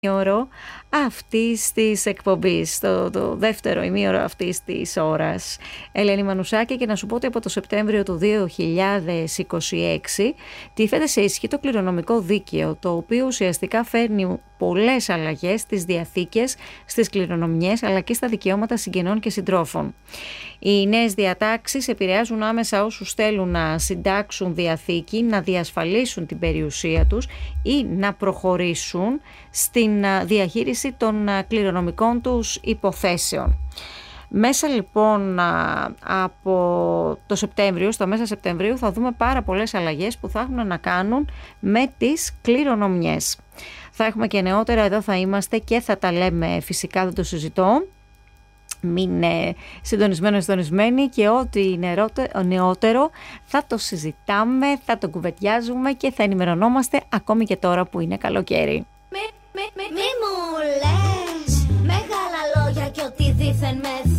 ημίωρο αυτής της εκπομπής, το δεύτερο ημίωρο αυτής της ώρας. Ελένη Μανουσάκη, και να σου πω ότι από το Σεπτέμβριο του 2026 τίθεται σε ισχύ το κληρονομικό δίκαιο, το οποίο ουσιαστικά φέρνει πολλές αλλαγές στις διαθήκες, στις κληρονομιές, αλλά και στα δικαιώματα συγγενών και συντρόφων. Οι νέες διατάξεις επηρεάζουν άμεσα όσους θέλουν να συντάξουν διαθήκη, να διασφαλίσουν την περιουσία τους ή να προχωρήσουν στην διαχείριση των κληρονομικών τους υποθέσεων. Μέσα λοιπόν από το Σεπτέμβριο, στο μέσα Σεπτεμβρίου, θα δούμε πάρα πολλές αλλαγές που θα έχουν να κάνουν με τις κληρονομιές. Θα έχουμε και νεότερα, εδώ θα είμαστε και θα τα λέμε, φυσικά δεν το συζητώ. Μείνε συντονισμένοι και ό,τι νεότερο θα το συζητάμε, θα το κουβεντιάζουμε και θα ενημερωνόμαστε ακόμη και τώρα που είναι καλοκαίρι. Μη μου λες μεγάλα λόγια και ότι δήθεν με